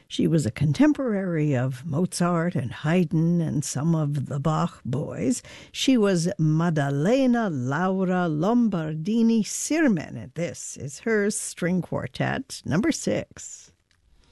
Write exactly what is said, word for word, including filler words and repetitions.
She was a contemporary of Mozart and Haydn and some of the Bach boys. She was Maddalena Laura Lombardini Sirmen. And this is her string quartet, number six.